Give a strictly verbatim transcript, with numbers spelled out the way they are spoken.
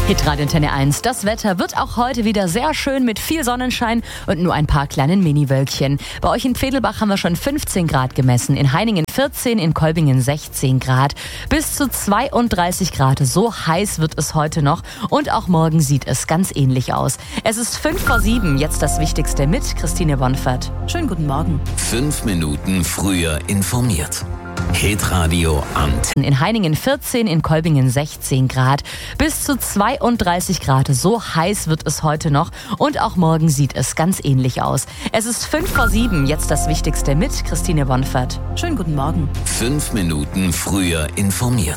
Hitradio Antenne eins. Das Wetter wird auch heute wieder sehr schön mit viel Sonnenschein und nur ein paar kleinen Miniwölkchen. Bei euch in Pfedelbach haben wir schon fünfzehn Grad gemessen, in Heiningen vierzehn, in Kolbingen sechzehn Grad. Bis zu zweiunddreißig Grad. So heiß wird es heute noch und auch morgen sieht es ganz ähnlich aus. Es ist fünf vor sieben. Jetzt das Wichtigste mit Christine Bonfert. Schönen guten Morgen. Fünf Minuten früher informiert. Hitradio Antenne. In Heiningen vierzehn, in Kolbingen sechzehn Grad. Bis zu zweiunddreißig Grad. So heiß wird es heute noch und auch morgen sieht es ganz ähnlich aus. Es ist fünf vor sieben. Jetzt das Wichtigste mit Christine Bonfert. Schönen guten Morgen. Fünf Minuten früher informiert.